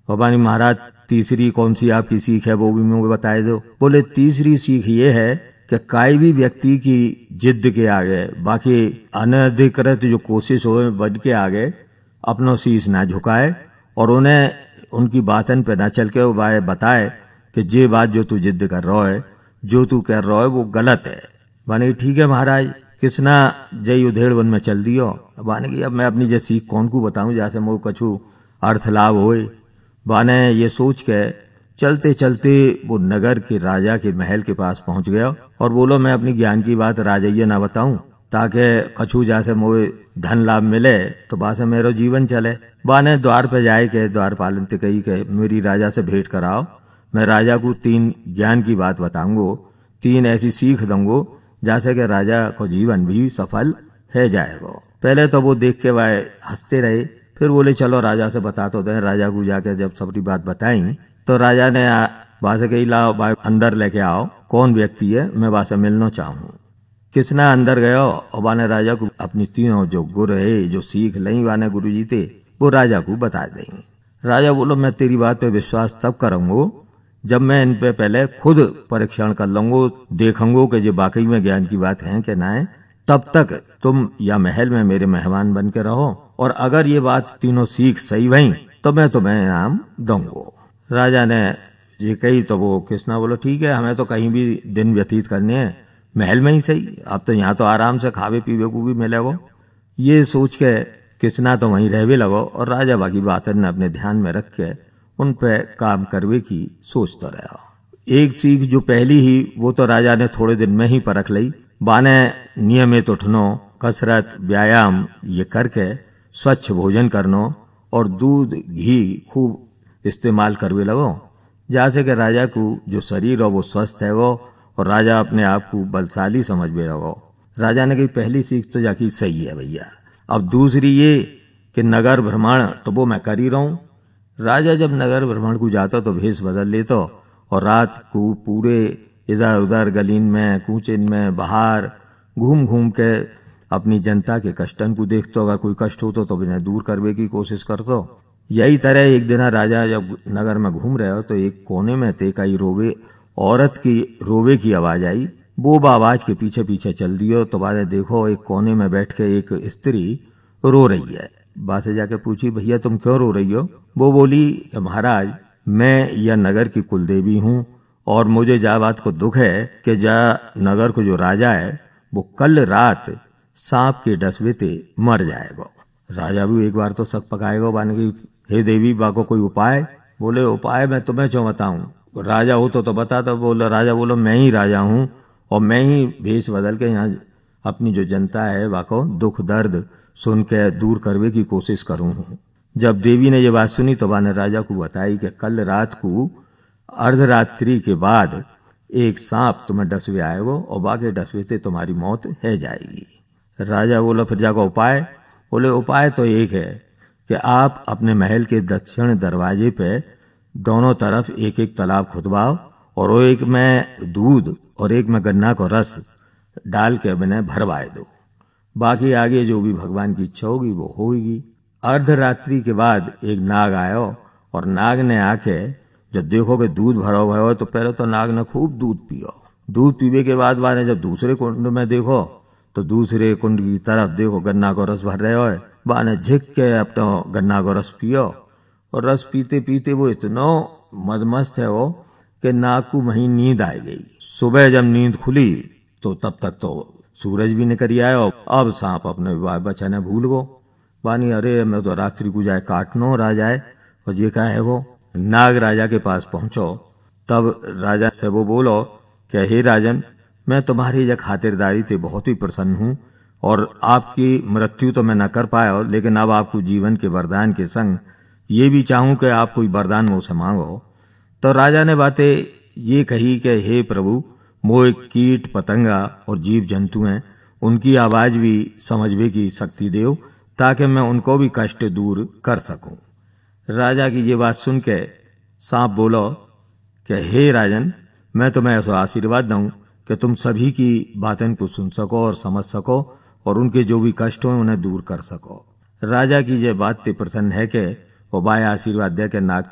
और बानी महाराज तीसरी कौन सी आपकी सीख है वो भी मुझे बताए दो। बोले तीसरी सीख ये है कि कोई भी व्यक्ति की जिद के आगे, बाकी अनधिकृत जो कोशिश हो बढ़ के आगे अपनो शीश ना झुकाए और उन्हें उनकी बातन पे ना चल के वो बताए कि ये बात जो तू जिद कर रहा है, जो तू कर रहा है वो गलत है। बाने ठीक है महाराज, किसना जय उधेड़ वन में चल दियो। बाने की अब मैं अपनी जे सीख कौन को बताऊं जैसे मुझे कछु अर्थ लाभ होए। बाने ये सोच के चलते चलते वो नगर के राजा के महल के पास पहुंच गया और बोलो मैं अपनी ज्ञान की बात राजैया ना बताऊं ताकि कछु जैसे मुझे धन लाभ मिले तो बासे मेरो जीवन चले। बाने द्वार पे जाए के द्वारपाल ते कही के मेरी राजा से भेंट कराओ, मैं राजा को 3 ज्ञान की बात बताऊंगो, 3 ऐसी सीख दूंगो जैसे कि राजा को जीवन भी सफल है जाएगा। पहले तो वो देख के वह हंसते रहे, फिर बोले चलो राजा से बता तो दें। राजा को जाके जब सबकी बात बताई तो राजा ने वहां से कही लाओ भाई अंदर लेके आओ, कौन व्यक्ति है मैं वहां से मिलना चाहूँ। किसना अंदर गयो और बाने राजा को अपनी 3 जो गुर है जो सीख लई वाने गुरु जी थे वो राजा को बता देंगे। राजा बोलो मैं तेरी बात पे विश्वास तब करूंगो जब मैं इन पे पहले खुद परीक्षण कर लूंगो, देखूंगो कि जो वाकई में ज्ञान की बात है कि ना है। तब तक तुम या महल में मेरे मेहमान बन के रहो और अगर ये बात 3 सीख सही भई तो मैं तुम्हें इनाम दूंगो। राजा ने ये कही तो वो कृष्णा बोलो ठीक है, हमें तो कहीं भी दिन व्यतीत करने हैं, महल में ही सही, अब तो यहाँ तो आराम से खावे पीवे को भी मिलेगा। ये सोच के कृष्णा तो वहीं रहवे लगो और राजा बाकी बातन ने अपने ध्यान में रख के उन पे काम करवे की सोचता रहा। एक सीख जो पहली ही वो तो राजा ने थोड़े दिन में ही परख ली। बाने नियमित उठनो, कसरत, व्यायाम ये करके स्वच्छ भोजन करनो और दूध घी खूब इस्तेमाल करवे लगो जैसे कि राजा को जो शरीर हो वो स्वस्थ है वो और राजा अपने आप को बलशाली समझ में लगो। राजा ने कही पहली सीख तो जाकी सही है भैया, अब दूसरी ये कि नगर भ्रमण तो वो मैं कर ही रहा हूं। राजा जब नगर भ्रमण को जाता तो भेष बदल लेता और रात को पूरे इधर उधर गलीन में कूचिन में बाहर घूम घूम के अपनी जनता के कष्टन को देखतो, अगर कोई कष्ट हो तो इन्हें दूर करने की कोशिश करतो। यही तरह एक दिन राजा जब नगर में घूम रहे हो तो एक कोने में ते कई रोवे औरत की रोवे की आवाज आई। वो आवाज के पीछे पीछे चल दियो तो बारे देखो एक कोने में बैठ के एक स्त्री रो रही है। बासे जाके पूछी भैया तुम क्यों रो रही हो। वो बोली कि महाराज मैं यह नगर की कुलदेवी हूँ और मुझे जा बात को दुख है कि जा नगर को जो राजा है वो कल रात सांप के डसवे ते मर जाएगा। राजा भी एक बार तो शक पकाएगा, बाने की हे देवी बाको कोई उपाय। बोले उपाय मैं तुम्हें क्यों बताऊं, राजा हो तो बता। तो बोला राजा बोलो मैं ही राजा हूं और मैं ही भेष बदल के यहाँ अपनी जो जनता है बाको दुख दर्द सुन के दूर करने की कोशिश करूं हूं। जब देवी ने ये बात सुनी तो बाने राजा को बताई कि कल रात को अर्धरात्रि के बाद एक सांप तुम्हें डसवे आएगा और बाकी डसवे से तुम्हारी मौत है जाएगी। राजा बोला फिर जाकर उपाय। बोले उपाय तो एक है कि आप अपने महल के दक्षिण दरवाजे पे दोनों तरफ एक एक तालाब खुदवाओ और वो एक में दूध और एक में गन्ना को रस डाल के उन्हें भरवाए दो, बाकी आगे जो भी भगवान की इच्छा होगी वो होगी। अर्धरात्रि के बाद एक नाग आयो और नाग ने आके जब देखो कि दूध भरा हुआ हो तो पहले तो नाग ने खूब दूध पियो। दूध पीवे के बाद वाने जब दूसरे कुंड में देखो तो दूसरे कुंड की तरफ देखो गन्ना को रस भर रहे हो। बाने झिक के अपना गन्ना को रस पियो और रस पीते पीते वो इतना मदमस्त है वो कि नाग को वहीं नींद आ गई। सुबह जब नींद खुली तो तब तक तो सूरज भी निकल आया। अब सांप अपने बचाने भूल गो। बानी अरे मैं तो रात्रि को जाए काटनो राजाए और ये क्या है वो। नाग राजा के पास पहुंचो तब राजा से वो बोलो कि हे राजन मैं तुम्हारी यह खातिरदारी से बहुत ही प्रसन्न हूं और आपकी मृत्यु तो मैं न कर पाया, लेकिन अब आपको जीवन के वरदान के संग ये भी चाहूं कि आप कोई वरदान मुझसे मांगो। तो राजा ने बातें ये कही कि हे प्रभु मोह कीट पतंगा और जीव जंतु हैं, उनकी आवाज भी समझने की शक्ति दो ताकि मैं उनको भी कष्ट दूर कर सकूं। राजा की ये बात सुन के सांप बोलो कि हे राजन मैं तुम्हें ऐसा आशीर्वाद दूं कि तुम सभी की बातें को सुन सको और समझ सको और उनके जो भी कष्ट हो उन्हें दूर कर सको। राजा की ये बात ते प्रसन्न है कि वो बाय आशीर्वाद दे के नाग